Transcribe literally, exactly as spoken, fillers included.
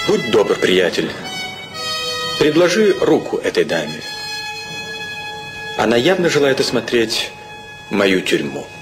Будь добр, приятель, предложи руку этой даме. Она явно желает осмотреть мою тюрьму.